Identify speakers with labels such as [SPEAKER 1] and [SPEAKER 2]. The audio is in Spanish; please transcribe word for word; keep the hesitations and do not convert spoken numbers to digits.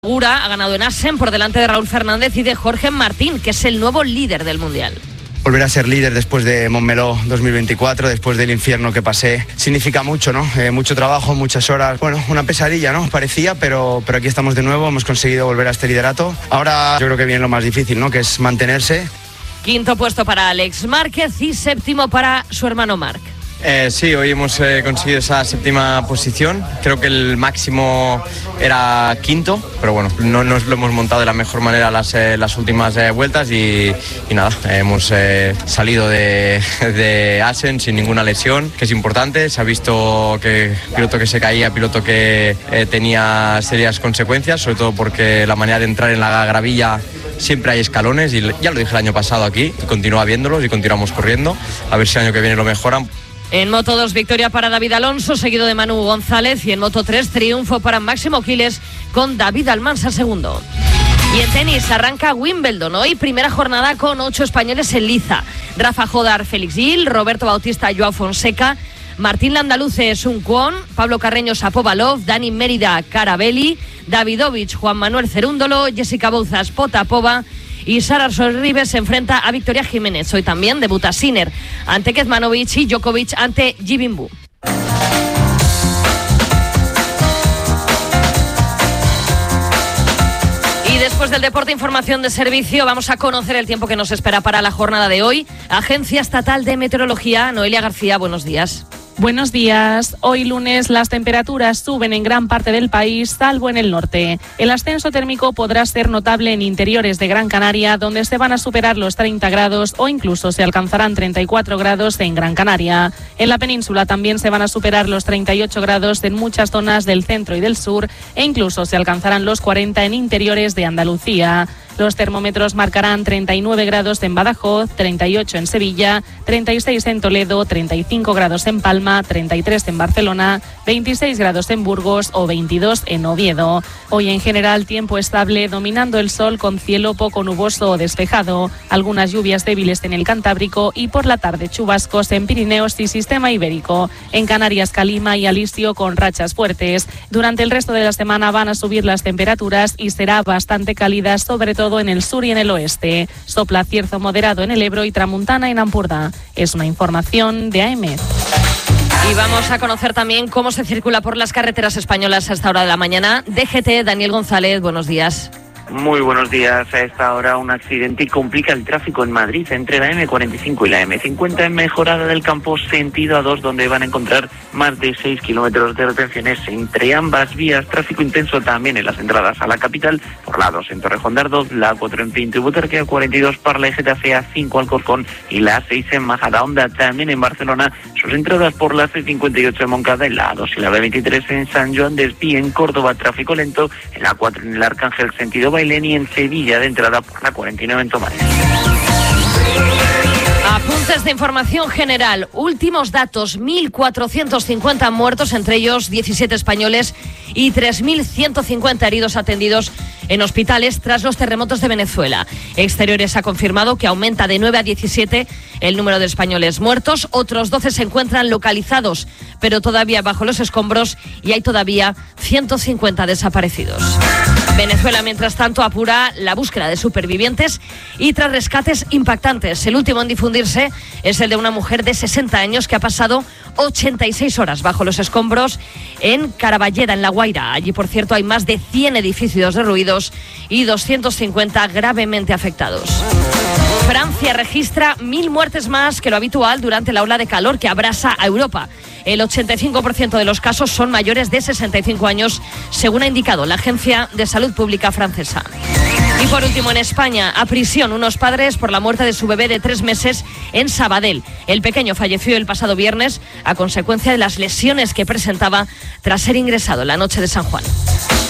[SPEAKER 1] Segura ha ganado en Assen por delante de Raúl Fernández y de Jorge Martín, que es el nuevo líder del Mundial.
[SPEAKER 2] Volver a ser líder después de Montmeló dos mil veinticuatro, después del infierno que pasé, significa mucho, ¿no? Eh, mucho trabajo, muchas horas. Bueno, una pesadilla, ¿no? Parecía, pero, pero aquí estamos de nuevo, hemos conseguido volver a este liderato. Ahora yo creo que viene lo más difícil, ¿no? Que es mantenerse.
[SPEAKER 1] Quinto puesto para Alex Márquez y séptimo para su hermano Marc.
[SPEAKER 3] Eh, sí, hoy hemos eh, conseguido esa séptima posición. Creo que el máximo era quinto, pero bueno, no nos lo hemos montado de la mejor manera las, eh, las últimas eh, vueltas y, y nada, eh, hemos eh, salido de, de Assen sin ninguna lesión, que es importante. Se ha visto que piloto que se caía, piloto que eh, tenía serias consecuencias, sobre todo porque la manera de entrar en la gravilla siempre hay escalones y ya lo dije el año pasado aquí, y continúa viéndolos y continuamos corriendo, a ver si el año que viene lo mejoran.
[SPEAKER 1] En Moto dos, victoria para David Alonso, seguido de Manu González, y en Moto tres, triunfo para Máximo Quiles con David Almansa segundo. Y en tenis arranca Wimbledon, hoy primera jornada con ocho españoles en liza. Rafa Jodar, Félix Gil, Roberto Bautista, Joao Fonseca, Martín Landaluce, Sun Kwon, Pablo Carreño, Shapovalov, Dani Mérida, Carabelli, Davidovich, Juan Manuel Cerúndolo, Jessica Bouzas, Potapova y Sara Sorribes se enfrenta a Victoria Jiménez. Hoy también debuta Sinner ante Kecmanovic y Djokovic ante Jibimbu. Y después del deporte, información de servicio, vamos a conocer el tiempo que nos espera para la jornada de hoy. Agencia Estatal de Meteorología, Noelia García, buenos días.
[SPEAKER 4] Buenos días. Hoy lunes las temperaturas suben en gran parte del país, salvo en el norte. El ascenso térmico podrá ser notable en interiores de Gran Canaria, donde se van a superar los treinta grados o incluso se alcanzarán treinta y cuatro grados en Gran Canaria. En la península también se van a superar los treinta y ocho grados en muchas zonas del centro y del sur e incluso se alcanzarán los cuarenta en interiores de Andalucía. Los termómetros marcarán treinta y nueve grados en Badajoz, treinta y ocho en Sevilla, treinta y seis en Toledo, treinta y cinco grados en Palma, treinta y tres en Barcelona, veintiséis grados en Burgos o veintidós en Oviedo. Hoy en general tiempo estable, dominando el sol con cielo poco nuboso o despejado, algunas lluvias débiles en el Cantábrico y por la tarde chubascos en Pirineos y Sistema Ibérico. En Canarias, Calima y Alisio con rachas fuertes. Durante el resto de la semana van a subir las temperaturas y será bastante cálida, sobre todo en el sur y en el oeste. Sopla cierzo moderado en el Ebro y tramuntana en Ampurdá. Es una información de A M.
[SPEAKER 1] Y vamos a conocer también cómo se circula por las carreteras españolas a esta hora de la mañana. D G T, Daniel González, buenos días.
[SPEAKER 5] Muy buenos días. A esta hora un accidente complica el tráfico en Madrid entre la eme cuarenta y cinco y la eme cincuenta en Mejorada del Campo sentido A dos, donde van a encontrar más de seis kilómetros de retenciones entre ambas vías. Tráfico intenso también en las entradas a la capital por la dos en Torrejón de Ardoz, la cuatro en Pinto y Butarque, a cuarenta y dos para la Getafe, a cinco Alcorcón y la seis en Majadahonda. También en Barcelona sus entradas por la ce cincuenta y ocho en Moncada, en la dos y la be veintitrés en San Joan de Espí. En Córdoba tráfico lento, en la cuatro en el Arcángel sentido Bailén y en Sevilla de entrada por la cuarenta y nueve en Tomares.
[SPEAKER 1] Apuntes de información general. Últimos datos, mil cuatrocientos cincuenta muertos, entre ellos diecisiete españoles y tres mil ciento cincuenta heridos atendidos en hospitales tras los terremotos de Venezuela. Exteriores ha confirmado que aumenta de nueve a diecisiete el número de españoles muertos. Otros doce se encuentran localizados, pero todavía bajo los escombros, y hay todavía ciento cincuenta desaparecidos. Venezuela, mientras tanto, apura la búsqueda de supervivientes y tras rescates impactantes. El último en difundirse es el de una mujer de sesenta años que ha pasado ochenta y seis horas bajo los escombros en Caraballeda, en La Guaira. Allí, por cierto, hay más de cien edificios derruidos y doscientos cincuenta gravemente afectados. Francia registra mil muertes más que lo habitual durante la ola de calor que abrasa a Europa. El ochenta y cinco por ciento de los casos son mayores de sesenta y cinco años, según ha indicado la Agencia de Salud Pública francesa. Y por último, en España, a prisión unos padres por la muerte de su bebé de tres meses en Sabadell. El pequeño falleció el pasado viernes a consecuencia de las lesiones que presentaba tras ser ingresado la noche de San Juan.